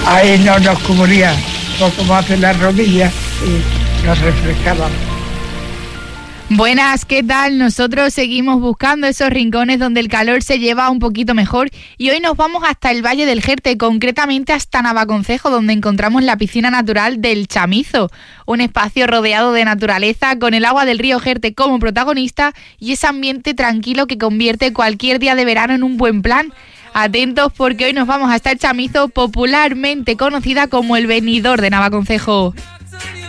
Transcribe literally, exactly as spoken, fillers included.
ahí no nos cubría poco más de las rodillas y nos refrescábamos. Buenas, ¿qué tal? Nosotros seguimos buscando esos rincones donde el calor se lleva un poquito mejor y hoy nos vamos hasta el Valle del Jerte, concretamente hasta Navaconcejo, donde encontramos la piscina natural del Chamizo, un espacio rodeado de naturaleza con el agua del río Jerte como protagonista y ese ambiente tranquilo que convierte cualquier día de verano en un buen plan. Atentos porque hoy nos vamos hasta el Chamizo, popularmente conocida como el Venidor de Navaconcejo.